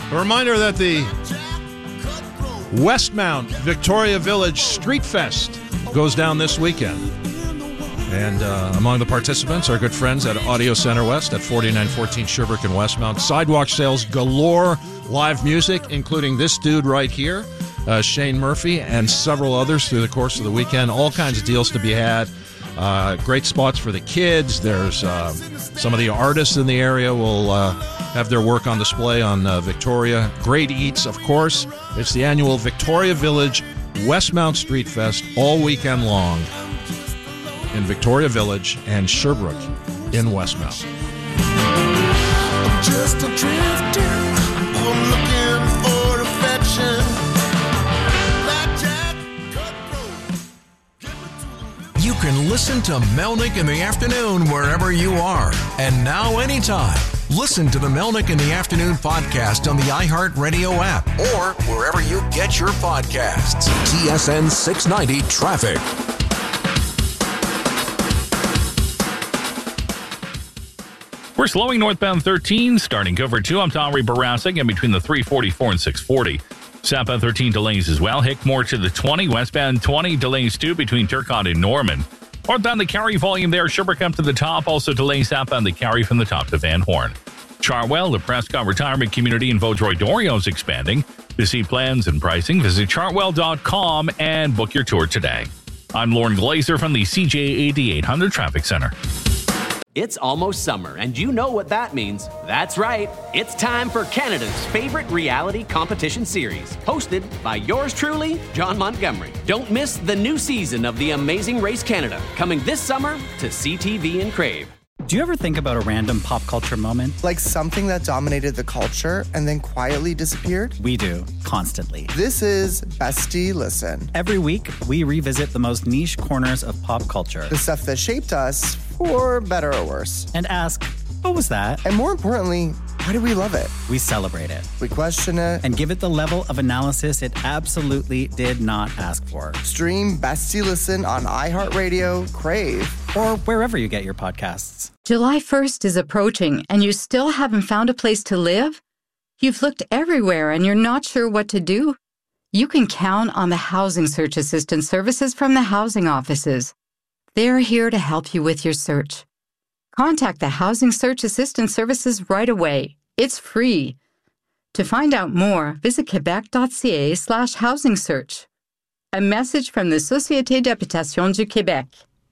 A reminder that the Westmount Victoria Village Street Fest goes down this weekend. And among the participants are good friends at Audio Center West at 4914 Sherbrooke and Westmount. Sidewalk sales galore, live music, including this dude right here, Shane Murphy, and several others through the course of the weekend. All kinds of deals to be had. Great spots for the kids. There's some of the artists in the area will have their work on display on Victoria. Great eats, of course. It's the annual Victoria Village Westmount Street Fest all weekend long in Victoria Village and Sherbrooke in Westmount. I'm just a drifter. I'm looking for affection. You can listen to Melnick in the Afternoon wherever you are. And now anytime. Listen to the Melnick in the Afternoon podcast on the iHeartRadio app or wherever you get your podcasts. TSN 690 Traffic. We're slowing northbound 13, starting cover 2 on Towery Barasik and between the 344 and 640. Southbound 13 delays as well. Hickmore to the 20. Westbound 20 delays too between Turcotte and Norman. Northbound the Carry volume there. Sherbrooke up to the top. Also delays southbound the Carry from the top to Van Horn. Chartwell, the Prescott Retirement Community in Vaudreuil-Dorion is expanding. To see plans and pricing, visit chartwell.com and book your tour today. I'm Lauren Glazer from the CJAD 800 Traffic Center. It's almost summer, and you know what that means. That's right. It's time for Canada's favorite reality competition series, hosted by yours truly, John Montgomery. Don't miss the new season of The Amazing Race Canada, coming this summer to CTV and Crave. Do you ever think about a random pop culture moment? Like something that dominated the culture and then quietly disappeared? We do, constantly. This is Bestie Listen. Every week, we revisit the most niche corners of pop culture. The stuff that shaped us, for better or worse. And ask, what was that? And more importantly, why do we love it? We celebrate it. We question it. And give it the level of analysis it absolutely did not ask for. Stream Bestie Listen on iHeartRadio, Crave, or wherever you get your podcasts. July 1st is approaching, and you still haven't found a place to live? You've looked everywhere, and you're not sure what to do? You can count on the Housing Search Assistance services from the housing offices. They're here to help you with your search. Contact the Housing Search Assistance services right away. It's free. To find out more, visit quebec.ca/housing search. A message from the Société d'habitation du Québec.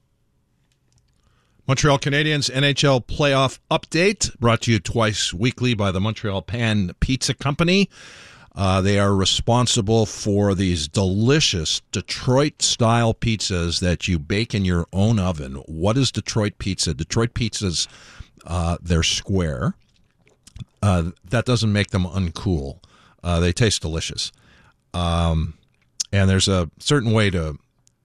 Montreal Canadiens NHL playoff update, brought to you twice weekly by the Montreal Pan Pizza Company. They are responsible for these delicious Detroit-style pizzas that you bake in your own oven. What is Detroit pizza? Detroit pizzas, they're square. That doesn't make them uncool. They taste delicious. And there's a certain way that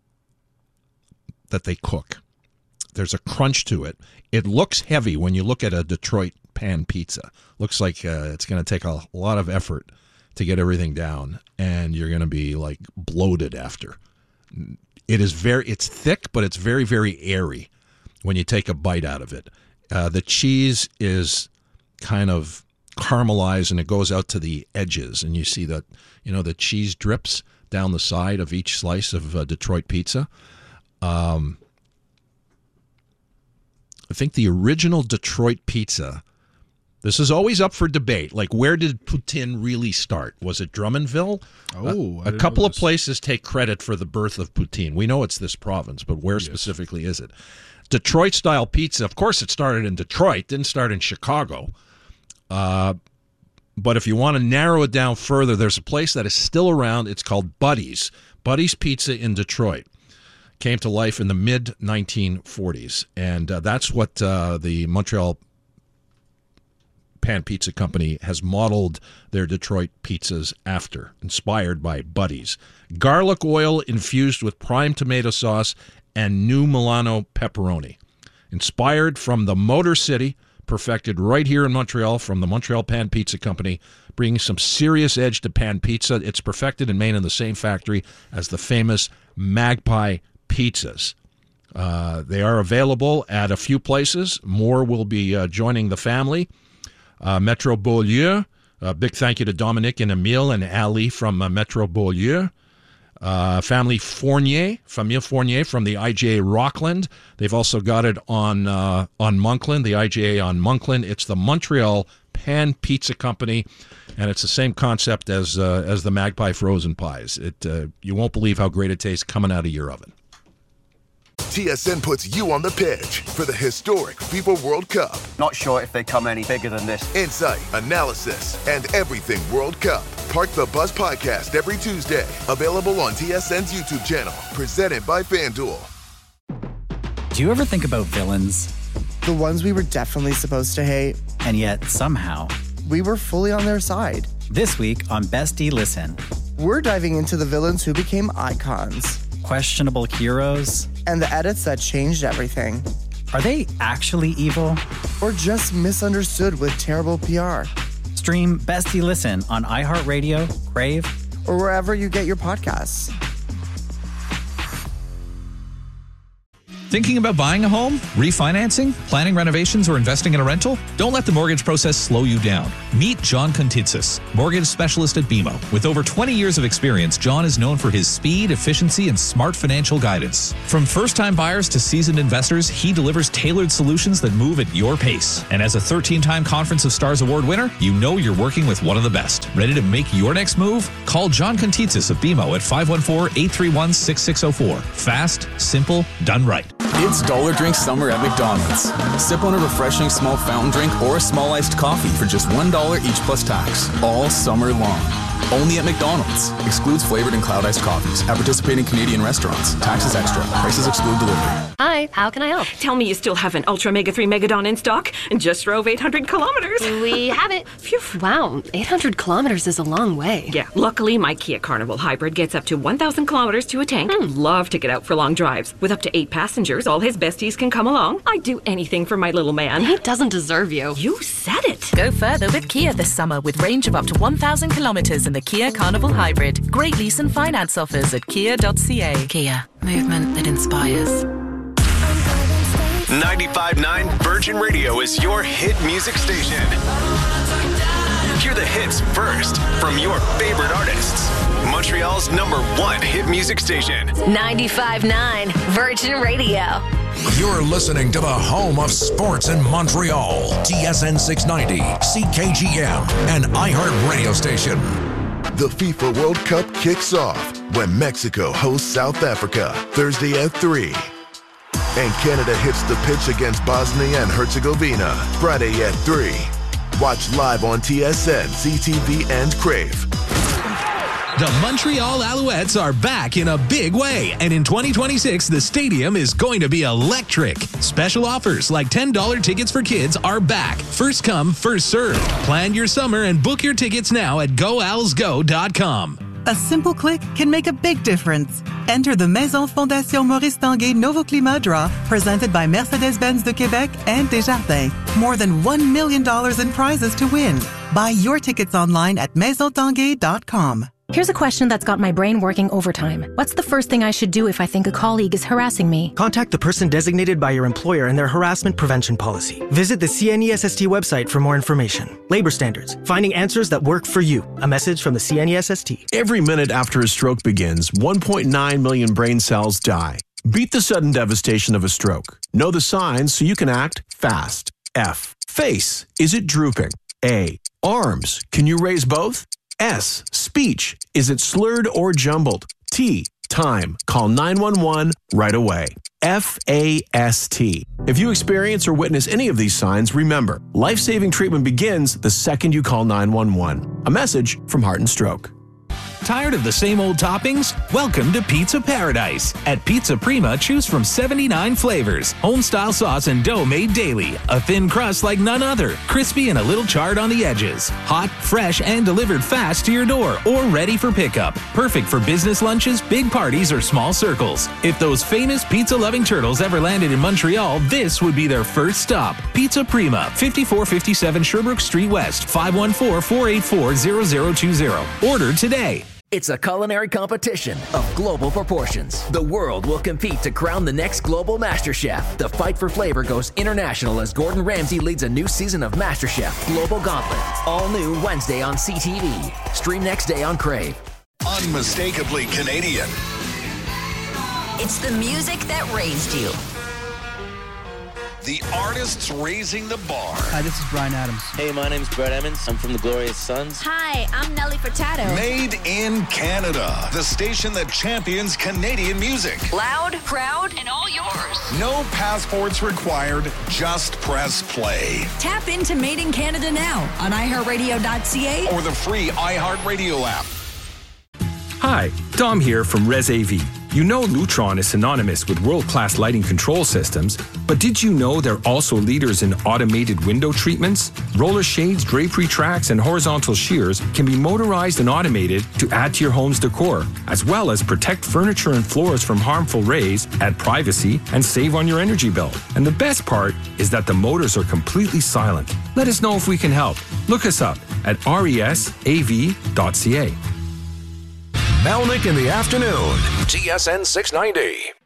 they cook. There's a crunch to it. It looks heavy when you look at a Detroit pan pizza. Looks like it's going to take a lot of effort to get everything down, and you're going to be like bloated after. It's thick, but it's very, very airy when you take a bite out of it. The cheese is kind of caramelized, and it goes out to the edges, and you see that, the cheese drips down the side of each slice of Detroit pizza. I think the original Detroit pizza, this is always up for debate. Like, where did poutine really start? Was it Drummondville? A couple of places take credit for the birth of poutine. We know it's this province, but where specifically is it? Detroit-style pizza, of course it started in Detroit, didn't start in Chicago. But if you want to narrow it down further, there's a place that is still around. It's called Buddy's. Buddy's Pizza in Detroit. Came to life in the mid-1940s. And that's what the Montreal Pan Pizza Company has modeled their Detroit pizzas after, inspired by Buddy's. Garlic oil infused with prime tomato sauce and new Milano pepperoni. Inspired from the Motor City, perfected right here in Montreal from the Montreal Pan Pizza Company, bringing some serious edge to pan pizza. It's perfected and made in the same factory as the famous Magpie pizzas. They are available at a few places. More will be joining the family. Metro Beaulieu, Big thank you to Dominic and Emile and Ali from Metro Beaulieu. Famille Fournier from the IGA Rockland. They've also got it on Monkland, the IGA on Monkland. It's the Montreal Pan Pizza Company, and it's the same concept as the Magpie Frozen Pies. You won't believe how great it tastes coming out of your oven. TSN puts you on the pitch for the historic FIFA World Cup. Not sure if they come any bigger than this. Insight, analysis, and everything World Cup. Park the Bus Podcast every Tuesday. Available on TSN's YouTube channel. Presented by FanDuel. Do you ever think about villains? The ones we were definitely supposed to hate. And yet, somehow, we were fully on their side. This week on Bestie Listen. We're diving into the villains who became icons. Questionable heroes. And the edits that changed everything. Are they actually evil? Or just misunderstood with terrible PR? Stream Bestie Listen on iHeartRadio, Crave, or wherever you get your podcasts. Thinking about buying a home, refinancing, planning renovations, or investing in a rental? Don't let the mortgage process slow you down. Meet John Contitsis, mortgage specialist at BMO. With over 20 years of experience, John is known for his speed, efficiency, and smart financial guidance. From first-time buyers to seasoned investors, he delivers tailored solutions that move at your pace. And as a 13-time Conference of Stars Award winner, you know you're working with one of the best. Ready to make your next move? Call John Contitsis of BMO at 514-831-6604. Fast, simple, done right. It's Dollar Drink Summer at McDonald's. Sip on a refreshing small fountain drink or a small iced coffee for just $1 each plus tax, all summer long. Only at McDonald's. Excludes flavored and cloud iced coffees. At participating Canadian restaurants. Taxes extra. Prices exclude delivery. Hi, how can I help? Tell me you still have an Ultra Mega 3 Megadon in stock and just drove 800 kilometers. We have it. Phew. Wow, 800 kilometers is a long way. Yeah, luckily my Kia Carnival Hybrid gets up to 1,000 kilometers to a tank. Love to get out for long drives. With up to 8 passengers, all his besties can come along. I'd do anything for my little man. He doesn't deserve you. You said it. Go further with Kia this summer with range of up to 1,000 kilometers in the Kia Carnival Hybrid. Great lease and finance offers at kia.ca. Kia, movement that inspires. 95.9 Virgin Radio is your hit music station. Hear the hits first from your favorite artists. Montreal's #1 hit music station. 95.9 Virgin Radio. You're listening to the home of sports in Montreal. TSN 690, CKGM, and iHeart Radio Station. The FIFA World Cup kicks off when Mexico hosts South Africa Thursday at 3. And Canada hits the pitch against Bosnia and Herzegovina Friday at 3. Watch live on TSN, CTV, and Crave. The Montreal Alouettes are back in a big way, and in 2026, the stadium is going to be electric. Special offers like $10 tickets for kids are back. First come, first served. Plan your summer and book your tickets now at goalsgo.com. A simple click can make a big difference. Enter the Maison Fondation Maurice Tanguay Nouveau Climat Draw, presented by Mercedes-Benz de Québec and Desjardins. More than $1 million in prizes to win. Buy your tickets online at maisontanguay.com. Here's a question that's got my brain working overtime. What's the first thing I should do if I think a colleague is harassing me? Contact the person designated by your employer and their harassment prevention policy. Visit the CNESST website for more information. Labor standards. Finding answers that work for you. A message from the CNESST. Every minute after a stroke begins, 1.9 million brain cells die. Beat the sudden devastation of a stroke. Know the signs so you can act fast. F. Face. Is it drooping? A. Arms. Can you raise both? S. Speech. Is it slurred or jumbled? T. Time. Call 911 right away. FAST. If you experience or witness any of these signs, remember, life-saving treatment begins the second you call 911. A message from Heart and Stroke. Tired of the same old toppings? Welcome to Pizza Paradise. At Pizza Prima, choose from 79 flavors. Home-style sauce and dough made daily. A thin crust like none other. Crispy and a little charred on the edges. Hot, fresh, and delivered fast to your door or ready for pickup. Perfect for business lunches, big parties, or small circles. If those famous pizza-loving turtles ever landed in Montreal, this would be their first stop. Pizza Prima, 5457 Sherbrooke Street West, 514-484-0020. Order today. It's a culinary competition of global proportions. The world will compete to crown the next global MasterChef. The fight for flavor goes international as Gordon Ramsay leads a new season of MasterChef Global Gauntlet. All new Wednesday on CTV. Stream next day on Crave. Unmistakably Canadian. It's the music that raised you. The artists raising the bar. Hi, this is Bryan Adams. Hey, my name's Brett Emmons. I'm from the Glorious Sons. Hi, I'm Nelly Furtado. Made in Canada. The station that champions Canadian music. Loud, proud, and all yours. No passports required. Just press play. Tap into Made in Canada now on iHeartRadio.ca or the free iHeartRadio app. Hi, Dom here from Res AV. You know Lutron is synonymous with world-class lighting control systems, but did you know they're also leaders in automated window treatments? Roller shades, drapery tracks, and horizontal shears can be motorized and automated to add to your home's decor, as well as protect furniture and floors from harmful rays, add privacy, and save on your energy bill. And the best part is that the motors are completely silent. Let us know if we can help. Look us up at resav.ca. Melnick in the afternoon. TSN 690.